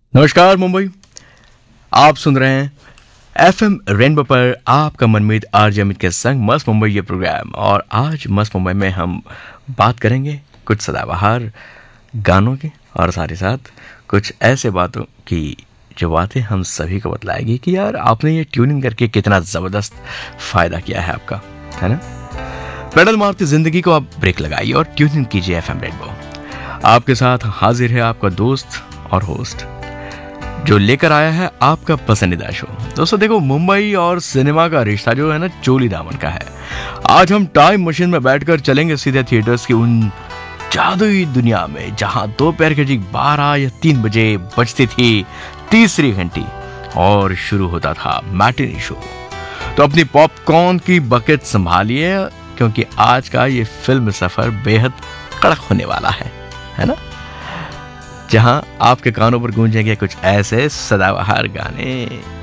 नमस्कार मुंबई। आप सुन रहे हैं एफएम रेनबो पर आपका मनमीत आरजे अमित के संग मस्त मुंबई ये प्रोग्राम। और आज मस्त मुंबई में हम बात करेंगे कुछ सदाबहार गानों की और साथ ही साथ कुछ ऐसे बातों की जो बातें हम सभी को बतलाएगी कि यार आपने ये ट्यूनिंग करके कितना जबरदस्त फायदा किया है आपका, है ना। पेडल मारती जिंदगी को आप ब्रेक लगाइए और ट्यूनिंग कीजिए एफएम रेनबो। आपके साथ हाजिर है आपका दोस्त और होस्ट जो लेकर आया है आपका पसंदीदा शो। दोस्तों देखो, मुंबई और सिनेमा का रिश्ता जो है ना चोली दामन का है। आज हम टाइम मशीन में बैठकर चलेंगे सीधे थिएटर्स की उन जादुई दुनिया में जहां दोपहर के ठीक 12 या 3 बजे बजती थी तीसरी घंटी और शुरू होता था मैटिनी शो। तो अपनी पॉपकॉर्न की बकेट संभालिए क्योंकि आज का ये फिल्म सफर बेहद कड़क होने वाला है ना। जहां आपके कानों पर गूंजेंगे कुछ ऐसे सदाबहार गाने